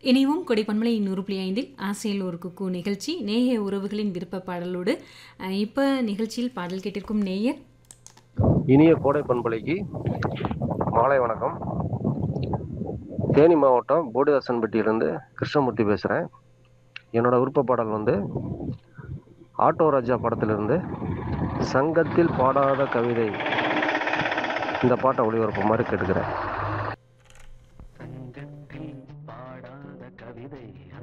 இனியும் கொடைப்பண்பலை 100.5 ஆசையில் ஒரு குக்கு நிகழ்ச்சி நேய உறவுகளின் விருப்ப பாடலோடு இப்போ நிகழ்ச்சியில் பாடல் கேட்டிருக்கும் நேயர் இனிய கோடை பண்பலைக்கு மாலை வணக்கம். தேனி மாவட்டம் போடிதாசன்பட்டியிலிருந்து கிருஷ்ணமூர்த்தி பேசுகிறேன். என்னோட விருப்ப பாடல் ஆட்டோ ராஜா படத்திலிருந்து சங்கத்தில் பாடாத கவிதை இந்த பாட்டை ஒளிபரப்புமாறு கேட்டுக்கிறேன்.